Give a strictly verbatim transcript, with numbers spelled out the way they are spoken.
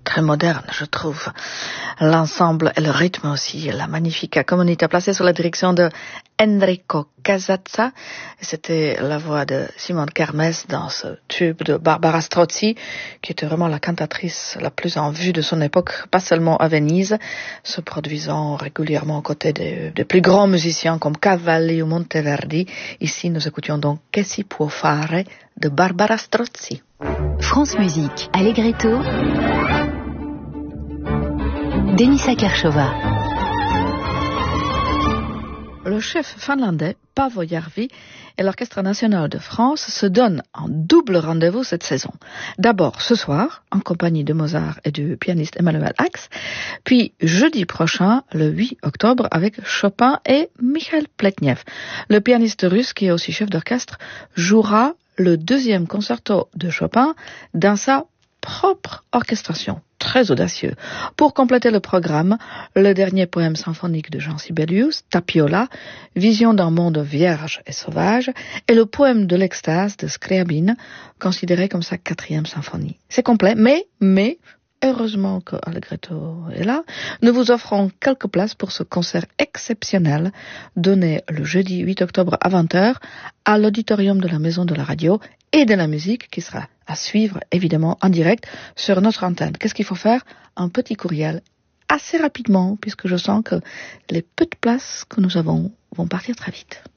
très moderne, je trouve. L'ensemble et le rythme aussi, la Magnificat Comunità placée sous la direction de Enrico Casazza. C'était la voix de Simone Kermes dans ce tube de Barbara Strozzi, qui était vraiment la cantatrice la plus en vue de son époque, pas seulement à Venise, se produisant régulièrement aux côtés des, des plus grands musiciens comme Cavalli ou Monteverdi. Ici, nous écoutions donc Che si può fare de Barbara Strozzi. France Musique, Allegretto, Denisa Kershova. Le chef finlandais Paavo Järvi et l'Orchestre national de France se donnent un double rendez-vous cette saison. D'abord ce soir, en compagnie de Mozart et du pianiste Emmanuel Ax, puis jeudi prochain, le huit octobre, avec Chopin et Mikhail Pletnev. Le pianiste russe, qui est aussi chef d'orchestre, jouera le deuxième concerto de Chopin dans sa propre orchestration. Très audacieux. Pour compléter le programme, le dernier poème symphonique de Jean Sibelius, Tapiola, Vision d'un monde vierge et sauvage, et le poème de l'extase de Scriabine, considéré comme sa quatrième symphonie. C'est complet, mais, mais, heureusement que Allegretto est là, nous vous offrons quelques places pour ce concert exceptionnel donné le jeudi huit octobre à vingt heures à l'auditorium de la Maison de la Radio et de la Musique, qui sera à suivre évidemment en direct sur notre antenne. Qu'est-ce qu'il faut faire? Un petit courriel assez rapidement, puisque je sens que les peu de places que nous avons vont partir très vite.